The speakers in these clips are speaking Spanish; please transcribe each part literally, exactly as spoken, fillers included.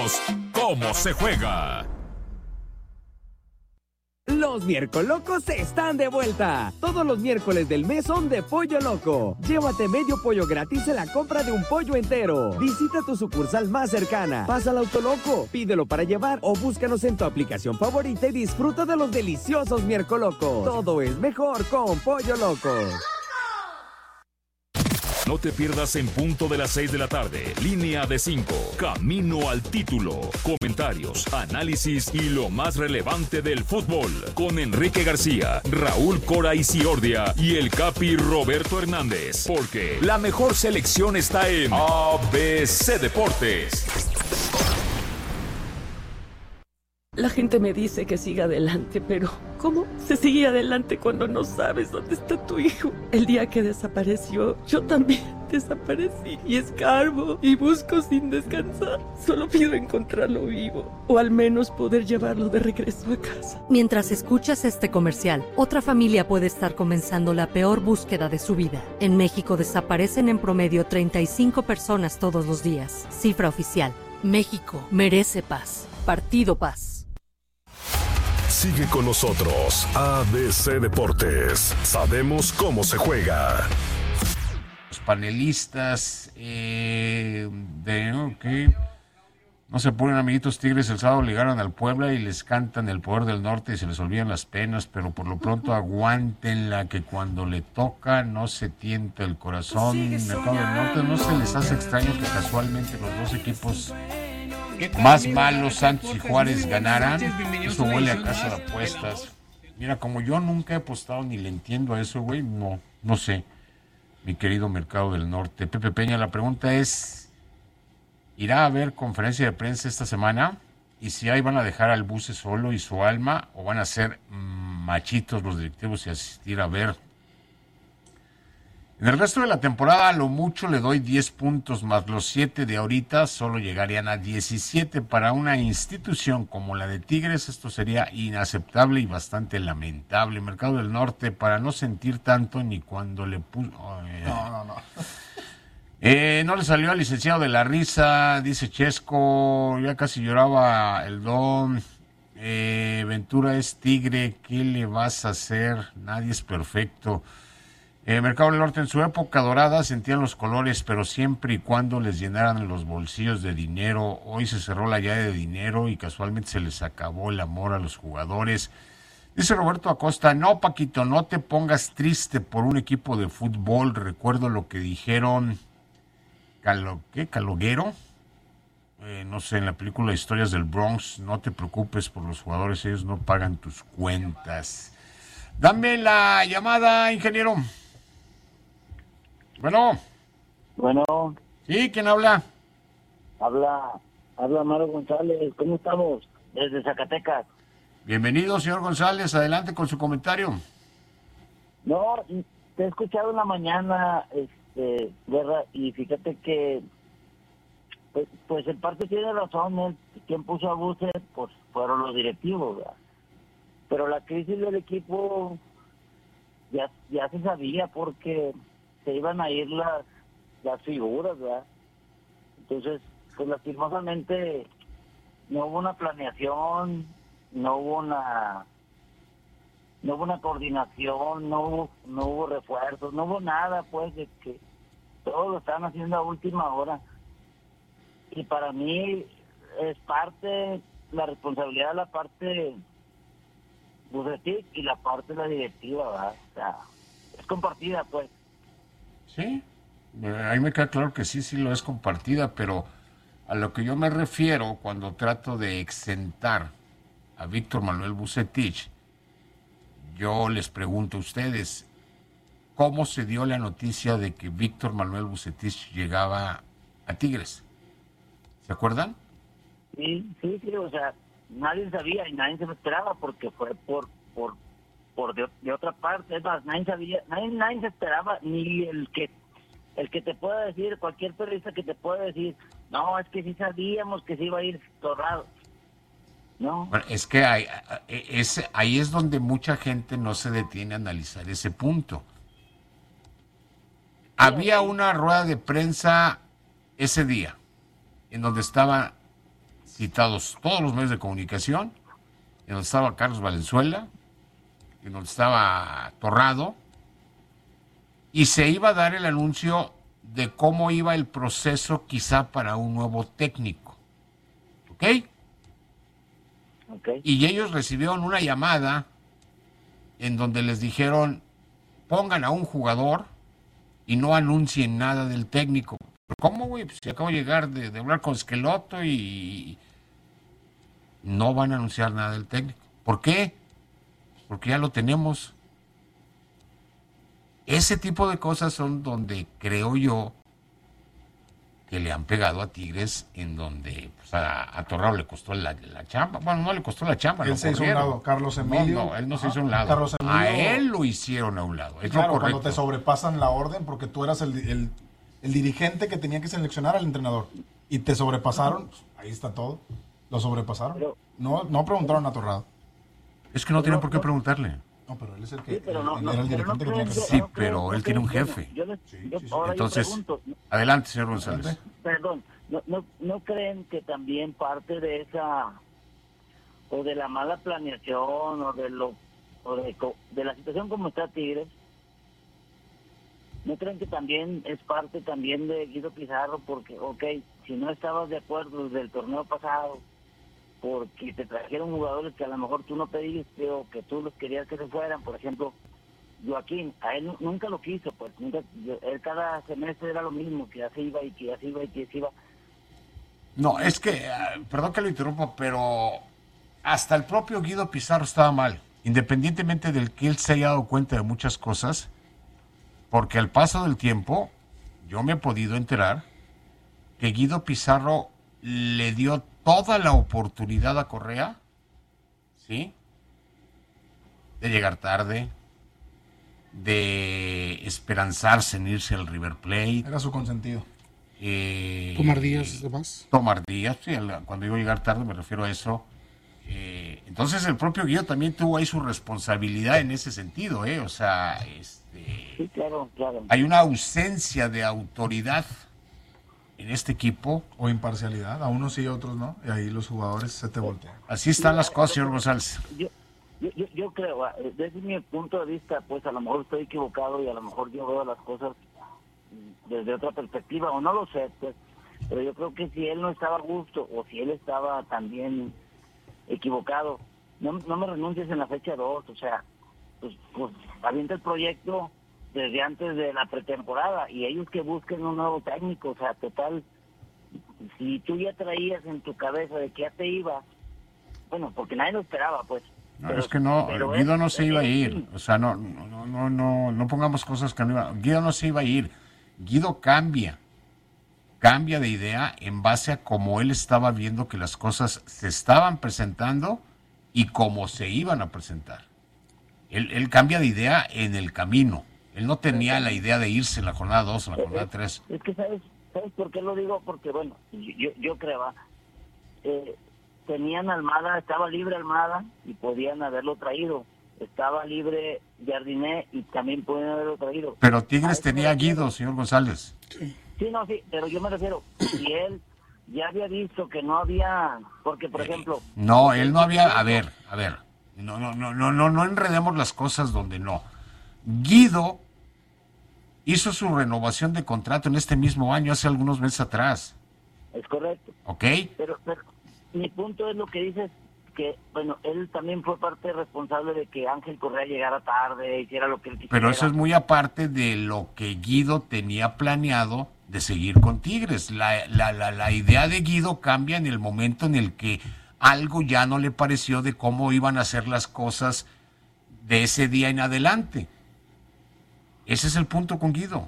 Sabemos cómo se juega. Los miércoles locos están de vuelta. Todos los miércoles del mes son de Pollo Loco. Llévate medio pollo gratis en la compra de un pollo entero. Visita tu sucursal más cercana. Pasa al Autoloco, pídelo para llevar o búscanos en tu aplicación favorita y disfruta de los deliciosos miércoles locos. Todo es mejor con Pollo Loco. No te pierdas en punto de las seis de la tarde. Línea de cinco. Camino al título. Comentarios, análisis y lo más relevante del fútbol. Con Enrique García, Raúl Cora Isiordia y el Capi Roberto Hernández. Porque la mejor selección está en A B C Deportes. La gente me dice que siga adelante, pero ¿cómo se sigue adelante cuando no sabes dónde está tu hijo? El día que desapareció, yo también desaparecí y escarbo y busco sin descansar. Solo pido encontrarlo vivo o al menos poder llevarlo de regreso a casa. Mientras escuchas este comercial, otra familia puede estar comenzando la peor búsqueda de su vida. En México desaparecen en promedio treinta y cinco personas todos los días. Cifra oficial. México merece paz. Partido Paz. Sigue con nosotros, A B C Deportes. Sabemos cómo se juega. Los panelistas eh, de okay. No se ponen amiguitos Tigres. El sábado llegaron al Puebla y les cantan el poder del norte y se les olvidan las penas, pero por lo pronto aguántenla, que cuando le toca no se tienta el corazón. Mercado del Norte, no se les hace extraño que casualmente los dos equipos más malos, Santos y Juárez, ganaran. Eso huele a casa de apuestas. Mira, como yo nunca he apostado ni le entiendo a eso, güey, no, no sé, mi querido Mercado del Norte. Pepe Peña, la pregunta es, ¿irá a haber conferencia de prensa esta semana? Y si ahí van a dejar al Buce solo y su alma, o van a ser mmm, machitos los directivos y asistir a ver. En el resto de la temporada, a lo mucho le doy diez puntos, más los siete de ahorita solo llegarían a diecisiete. Para una institución como la de Tigres, esto sería inaceptable y bastante lamentable. Mercado del Norte, para no sentir tanto ni cuando le puso... Eh, no, no, no. Eh, no le salió al licenciado de la risa, dice Chesco, ya casi lloraba el don. Eh, Ventura es Tigre, ¿qué le vas a hacer? Nadie es perfecto. Eh, Mercado del Norte, en su época dorada sentían los colores, pero siempre y cuando les llenaran los bolsillos de dinero. Hoy se cerró la llave de dinero y casualmente se les acabó el amor a los jugadores. Dice Roberto Acosta, no, Paquito, no te pongas triste por un equipo de fútbol. Recuerdo lo que dijeron, Calo, ¿qué? ¿Caloguero? Eh, no sé, en la película Historias del Bronx, no te preocupes por los jugadores, ellos no pagan tus cuentas. Dame la llamada, ingeniero. Bueno. Bueno. Sí, ¿quién habla? Habla, habla Maro González. ¿Cómo estamos? Desde Zacatecas. Bienvenido, señor González. Adelante con su comentario. No, te he escuchado en la mañana, este, Guerra, y fíjate que, pues, pues en parte tiene razón, ¿eh? Quien puso a Buce, pues fueron los directivos, ¿verdad? Pero la crisis del equipo ya, ya se sabía porque se iban a ir las, las figuras, ¿verdad? Entonces, pues lastimosamente no hubo una planeación, no hubo una no hubo una coordinación, no hubo, no hubo refuerzos, no hubo nada, pues, de que todo lo están haciendo a última hora. Y para mí es parte, la responsabilidad de la parte Bucetich y la parte de la directiva, ¿verdad? O sea, es compartida, pues. Sí, ahí me queda claro que sí, sí lo es compartida, pero a lo que yo me refiero cuando trato de exentar a Víctor Manuel Bucetich, yo les pregunto a ustedes, ¿cómo se dio la noticia de que Víctor Manuel Bucetich llegaba a Tigres? ¿Se acuerdan? Sí, sí, sí, o sea, nadie sabía y nadie se lo esperaba porque fue por por por de, de otra parte, es más, nadie sabía, nadie, nadie se esperaba, ni el que el que te pueda decir, cualquier periodista que te pueda decir, no, es que sí sabíamos que se iba a ir Torrado. No. Bueno, es que hay, es, ahí es donde mucha gente no se detiene a analizar ese punto. Sí, había sí. Una rueda de prensa ese día en donde estaba citados todos los medios de comunicación, en donde estaba Carlos Valenzuela, en donde estaba Torrado, y se iba a dar el anuncio de cómo iba el proceso quizá para un nuevo técnico. ¿Ok? Ok. Y ellos recibieron una llamada en donde les dijeron, pongan a un jugador y no anuncien nada del técnico. ¿Cómo, güey? Pues si acabo de llegar de, de hablar con Esqueloto y no van a anunciar nada del técnico. ¿Por qué? Porque ya lo tenemos. Ese tipo de cosas son donde creo yo que le han pegado a Tigres, en donde pues, a, a Torrado le costó la, la chamba. Bueno, no le costó la chamba. Él se hizo a un lado, Carlos Emilio. No, no, él no Ajá. se hizo a un lado. Carlos Emilio, a él lo hicieron a un lado. Es claro, lo correcto. cuando te sobrepasan la orden, porque tú eras el, el, el dirigente que tenía que seleccionar al entrenador. Y te sobrepasaron, pues, ahí está todo. Lo sobrepasaron. Pero- no, no preguntaron a Torrado. Es que no tienen por qué preguntarle. No, pero él es el que Sí, pero no, él no, era el pero no dirigente que tenía que creen- Sí, no pero creen- él no tiene un creen- jefe. yo les- Sí, yo sí, sí. ahora Entonces, yo pregunto, adelante, señor González. perdón, no, no, ¿no creen que también parte de esa, o de la mala planeación, o de lo o de, co- de la situación como está Tigres, no creen que también es parte también de Guido Pizarro? Porque, ok, si no estabas de acuerdo desde el torneo pasado, porque te trajeron jugadores que a lo mejor tú no pediste o que tú los querías que se fueran, por ejemplo, Joaquín, a él nu- nunca lo quiso, pues nunca, yo- él cada semestre era lo mismo, que así iba y que así iba y que así iba. No, es que, ah, perdón que lo interrumpa, pero hasta el propio Guido Pizarro estaba mal, independientemente del que él se haya dado cuenta de muchas cosas, porque al paso del tiempo, yo me he podido enterar que Guido Pizarro le dio toda la oportunidad a Correa, ¿sí?, de llegar tarde, de esperanzarse en irse al River Plate. Era su consentido. Eh, Tomar días de más. Tomar días, sí, cuando digo llegar tarde me refiero a eso. Eh, entonces el propio Guido también tuvo ahí su responsabilidad en ese sentido, ¿eh? O sea, este, Sí, claro, claro. hay una ausencia de autoridad en este equipo. O imparcialidad. A unos sí, a otros no. Y ahí los jugadores se te voltean. Así están las cosas, señor González. Yo, yo, yo, yo creo, ah, desde mi punto de vista, pues a lo mejor estoy equivocado y a lo mejor yo veo las cosas desde otra perspectiva, o no lo sé, pues, pero yo creo que si él no estaba a gusto o si él estaba también equivocado, no, no me renuncies en la fecha dos, o sea, pues, pues avienta el proyecto desde antes de la pretemporada y ellos que busquen un nuevo técnico, o sea, total, si tú ya traías en tu cabeza de que ya te ibas, bueno, porque nadie lo esperaba, pues. No, pero- es que no, pero Guido él- no se iba a él ir. sí. O sea, no, no, no, no, no pongamos cosas que no iba. Guido no se iba a ir. Guido cambia. Cambia de idea en base a cómo él estaba viendo que las cosas se estaban presentando y cómo se iban a presentar. Él, él cambia de idea en el camino. Él no tenía la idea de irse en la jornada dos, en la jornada tres. Es que, ¿sabes, ¿sabes por qué lo digo? Porque, bueno, yo, yo creo, ¿va? eh, tenían Almada, estaba libre Almada y podían haberlo traído. Estaba libre Jardiné y también podían haberlo traído. Pero A Tigres eso me tenía a refiero. Guido, señor González. Sí, no, sí, pero yo me refiero, si él ya había visto que no había, porque, por ejemplo... No, él no había, a ver, a ver, no, no, no, no, no, no enredemos las cosas donde no. Guido hizo su renovación de contrato en este mismo año, hace algunos meses atrás, Es correcto. ¿ok? Pero, pero mi punto es lo que dices, que, bueno, él también fue parte responsable de que Ángel Correa llegara tarde, hiciera lo que él quisiera. Pero eso es muy aparte de lo que Guido tenía planeado de seguir con Tigres. La, la, la, la idea de Guido cambia en el momento en el que algo ya no le pareció de cómo iban a hacer las cosas de ese día en adelante. Ese es el punto con Guido.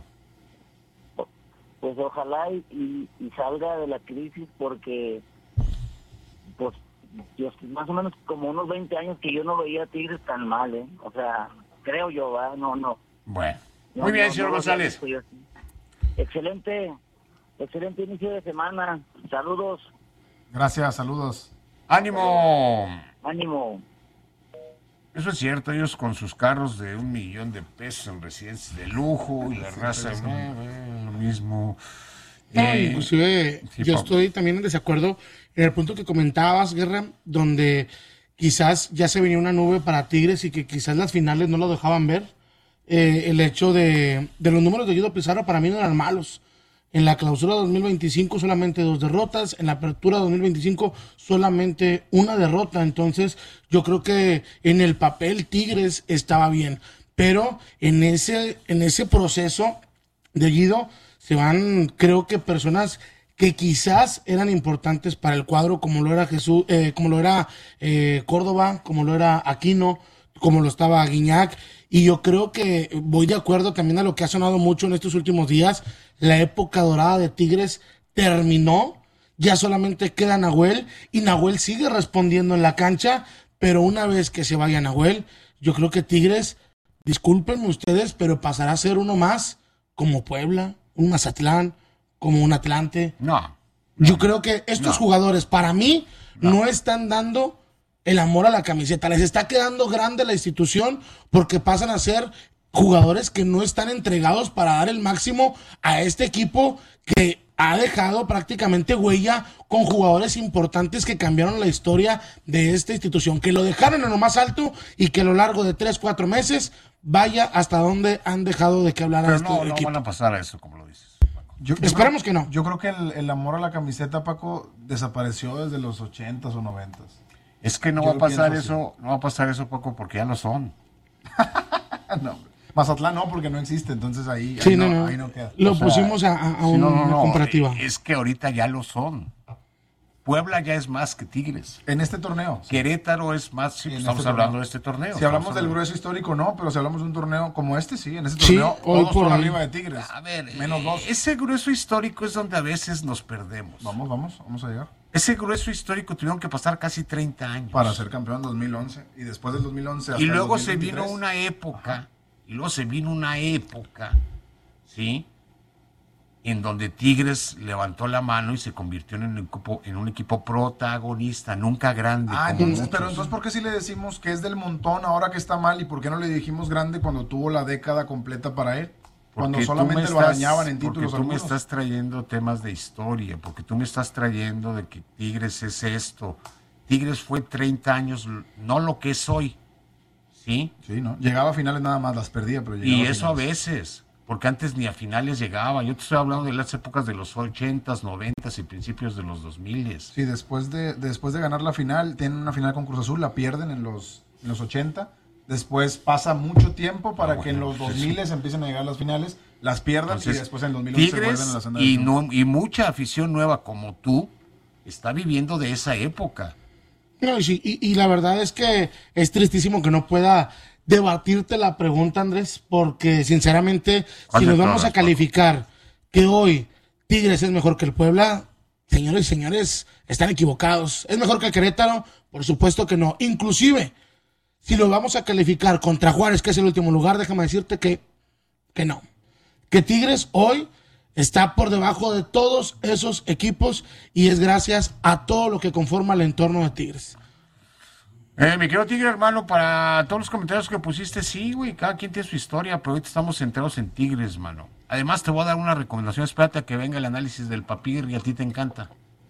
Pues ojalá y, y, y salga de la crisis, porque pues yo, más o menos como unos veinte años que yo no veía a Tigres tan mal, ¿eh? O sea, creo yo, ¿va? No, no. Bueno, no, muy bien, no, señor no lo había González. visto yo así. Excelente, excelente inicio de semana. Saludos, Gracias, saludos. ¡Ánimo! ánimo. Eso es cierto, ellos con sus carros de un millón de pesos en residencias de lujo y la raza, sí, sí. "Eh, eh, lo mismo. No, Eh, inclusive sí, yo Pablo. estoy también en desacuerdo en el punto que comentabas, Guerra, donde quizás ya se venía una nube para Tigres y que quizás las finales no lo dejaban ver. Eh, el hecho de, de los números de Guido Pizarro para mí no eran malos. En la clausura dos mil veinticinco solamente dos derrotas, en la apertura dos mil veinticinco solamente una derrota. Entonces yo creo que en el papel Tigres estaba bien, pero en ese, en ese proceso de Guido se van, creo que personas que quizás eran importantes para el cuadro, como lo era Jesús, eh, como lo era eh, Córdoba, como lo era Aquino, como lo estaba Guiñac, y yo creo que voy de acuerdo también a lo que ha sonado mucho en estos últimos días. La época dorada de Tigres terminó, ya solamente queda Nahuel, y Nahuel sigue respondiendo en la cancha, pero una vez que se vaya Nahuel, yo creo que Tigres, discúlpenme ustedes, pero pasará a ser uno más, como Puebla, un Mazatlán, como un Atlante. No. Yo creo que estos No. jugadores, para mí, No. no están dando el amor a la camiseta. Les está quedando grande la institución porque pasan a ser jugadores que no están entregados para dar el máximo a este equipo que ha dejado prácticamente huella con jugadores importantes que cambiaron la historia de esta institución, que lo dejaron en lo más alto y que a lo largo de tres, cuatro meses vaya hasta donde han dejado de que hablar a Pero este no, no equipo. van a pasar a eso, como lo dices. Yo- yo Esperemos creo- que no. Yo creo que el, el amor a la camiseta, Paco, desapareció desde los ochentas o noventas. Es que no Yo va a lo pasar pienso eso, no va a pasar eso, Paco, porque ya lo son. No, hombre. Mazatlán no, porque no existe, entonces ahí, Sí, ahí, no, no, no. ahí no queda. Lo O sea, pusimos a, a- a Sí, una no, no, no, comparativa. Es que ahorita ya lo son. Puebla ya es más que Tigres. En este torneo. sí. Querétaro es más, sí, En pues estamos este hablando torneo. de este torneo. Si hablamos Estamos del hablando- grueso histórico, no, pero si hablamos de un torneo como este, sí, en este Sí, torneo, hoy todos por por hoy. arriba de Tigres. A ver, menos eh, dos. ese grueso histórico es donde a veces nos perdemos. Vamos, vamos, vamos a llegar. Ese grueso histórico tuvieron que pasar casi treinta años. Para ser campeón en dos mil once. Y después del dos mil once hasta Y el luego dos se mil vino veintitrés. una época, y luego se vino una época, ¿sí? En donde Tigres levantó la mano y se convirtió en un equipo, en un equipo protagonista, nunca grande. Ah, como entonces, muchos. pero entonces, ¿por qué sí le decimos que es del montón ahora que está mal? ¿Y por qué no le dijimos grande cuando tuvo la década completa para él? Cuando Porque tú solamente me lo estás- arañaban en títulos Porque tú me algunos. estás trayendo temas de historia, porque tú me estás trayendo de que Tigres es esto. Tigres fue treinta años, no lo que es hoy, ¿sí? Sí, ¿no? Llegaba a finales nada más, las perdía, pero llegaba Y eso a finales. veces, porque antes ni a finales llegaba. Yo te estoy hablando de las épocas de los ochentas, noventas y principios de los dos miles. Sí, después de, después de ganar la final, tienen una final con Cruz Azul, la pierden en los, en los ochenta. Después pasa mucho tiempo para Ah, que en bueno, los sí, dos mil empiecen a llegar las finales, las pierdan Entonces, y después en el dos mil once Tigres vuelven a la senda del y, triunfo. no, y mucha afición nueva como tú está viviendo de esa época. No, y, sí, y, y la verdad es que es tristísimo que no pueda debatirte la pregunta, Andrés, porque sinceramente, ¿Cuál si de nos vamos todas, a calificar que hoy Tigres es mejor que el Puebla, señores y señores, están equivocados. ¿Es mejor que el Querétaro? Por supuesto que no. Inclusive, si lo vamos a calificar contra Juárez, que es el último lugar, déjame decirte que, que no. Que Tigres hoy está por debajo de todos esos equipos y es gracias a todo lo que conforma el entorno de Tigres. Eh, mi querido Tigre, hermano, para todos los comentarios que pusiste, sí, güey, cada quien tiene su historia, pero ahorita estamos centrados en Tigres, hermano. Además, te voy a dar una recomendación, espérate a que venga el análisis del papir y a ti te encanta.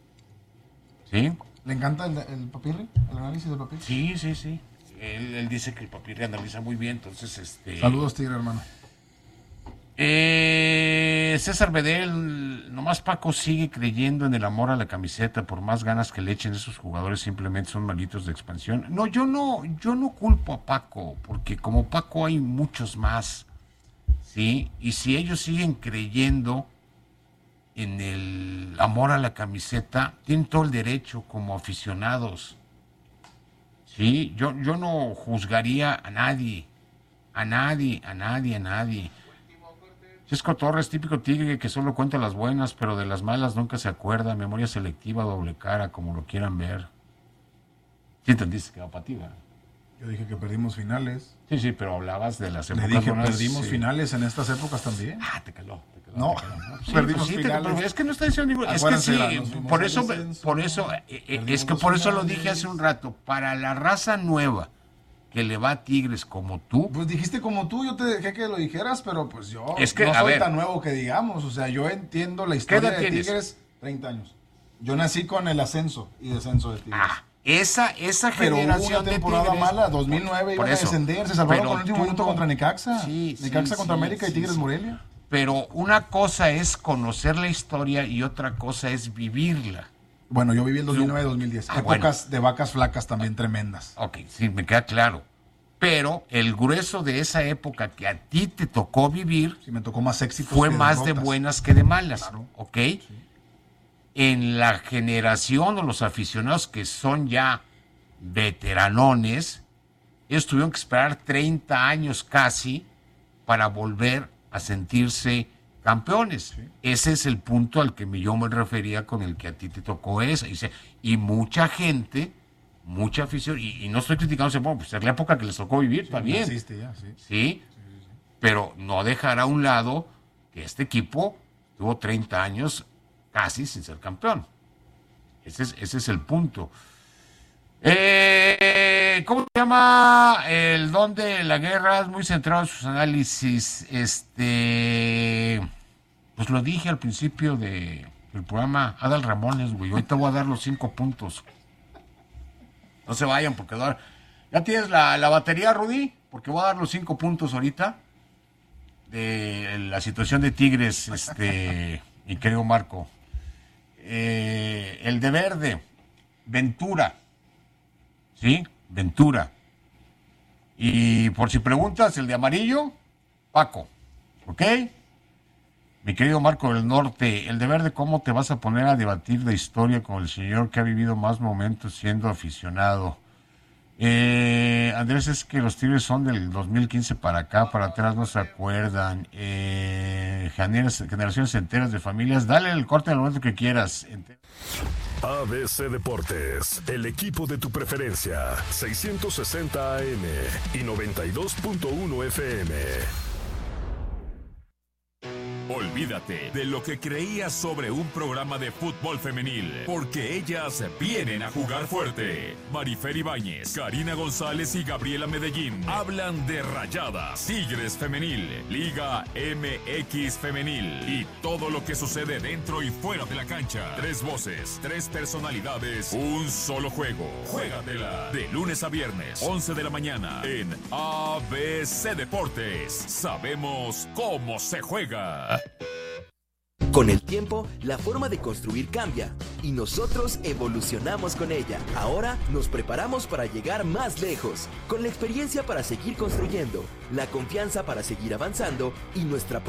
¿Sí? ¿Le encanta el, el papirri? ¿El análisis del papirri? Sí, sí, sí. Él, él dice que el papir analiza muy bien, entonces, este... Saludos, Tigre, hermano. Eh, César Bedel, nomás Paco sigue creyendo en el amor a la camiseta, por más ganas que le echen esos jugadores, simplemente son malitos de expansión. No, yo no, yo no culpo a Paco, porque como Paco hay muchos más, ¿sí? Y si ellos siguen creyendo en el amor a la camiseta, tienen todo el derecho como aficionados, ¿sí? Yo, yo no juzgaría a nadie, a nadie, a nadie, a nadie. Chesco Torres, típico tigre que solo cuenta las buenas, pero de las malas nunca se acuerda. Memoria selectiva, doble cara, como lo quieran ver. Sí entendiste que va para ti, ¿verdad? Yo dije que perdimos finales. Sí, sí, pero hablabas de las Le épocas dije, buenas, perdimos sí. finales en estas épocas también. Ah, te caló, te caló. No, te caló. Sí, perdimos pues sí, te- finales. pero es que no está diciendo ningún... Es que Acuérdense, sí, la- nos fuimos por al eso, descenso, por eso, eh, eh, es perdimos que por eso lo finales. dije hace un rato. Para la raza nueva, que le va a Tigres como tú. Pues dijiste como tú, yo te dejé que lo dijeras, pero pues yo es que, no a soy ver, tan nuevo que digamos. O sea, yo entiendo la historia de tienes? Tigres, treinta años. Yo nací con el ascenso y descenso de Tigres. Ah, esa, esa pero generación hubo una temporada de Tigres, mala, dos mil nueve iban a descender, se salvaron con el último minuto no, contra Necaxa. Sí, Necaxa sí, contra sí, América sí, y Tigres sí. Morelia. Pero una cosa es conocer la historia y otra cosa es vivirla. Bueno, yo viví el dos mil nueve dos mil diez. Ah, Épocas bueno. de vacas flacas también tremendas. Ok, sí, me queda claro. Pero el grueso de esa época que a ti te tocó vivir, sí, me tocó más éxitos fue que más derrotas. de buenas que de malas, Claro. ¿ok? Sí. En la generación o los aficionados que son ya veteranones, ellos tuvieron que esperar treinta años casi para volver a sentirse campeones. Sí. Ese es el punto al que yo me refería con el que a ti te tocó eso. Y, y mucha gente, mucha afición, y, y no estoy criticando, bueno, pues es la época que les tocó vivir, sí, también. Existe ya, sí. ¿Sí? Sí, sí, sí. Pero no dejar a un lado que este equipo tuvo treinta años casi sin ser campeón. Ese es, ese es el punto. Eh, ¿Cómo se llama? El don de la guerra es muy centrado en sus análisis. Este, pues lo dije al principio de, del programa. Adal Ramones, güey. Ahorita voy a dar los cinco puntos. No se vayan porque dar. ¿Ya tienes la, la batería, Rudy? Porque voy a dar los cinco puntos ahorita de la situación de Tigres, este, mi querido Marco. Eh, el de verde, Ventura. ¿Sí? Ventura. Y por si preguntas, el de amarillo, Paco. ¿Ok? Mi querido Marco del Norte, el de verde, ¿cómo te vas a poner a debatir de historia con el señor que ha vivido más momentos siendo aficionado? Eh, Andrés, es que los Tigres son del dos mil quince para acá, para atrás no se acuerdan. Eh, generaciones enteras de familias. Dale el corte en el momento que quieras. A B C Deportes, el equipo de tu preferencia, seiscientos sesenta A M y noventa y dos punto uno F M. Olvídate de lo que creías sobre un programa de fútbol femenil, porque ellas vienen a jugar fuerte. Marifer Ibáñez, Karina González y Gabriela Medellín hablan de Rayadas, Tigres Femenil, Liga M X Femenil y todo lo que sucede dentro y fuera de la cancha. Tres voces, tres personalidades, un solo juego. Juégatela de lunes a viernes, once de la mañana en A B C Deportes. Sabemos cómo se juega. Con el tiempo, la forma de construir cambia y nosotros evolucionamos con ella. Ahora nos preparamos para llegar más lejos, con la experiencia para seguir construyendo, la confianza para seguir avanzando y nuestra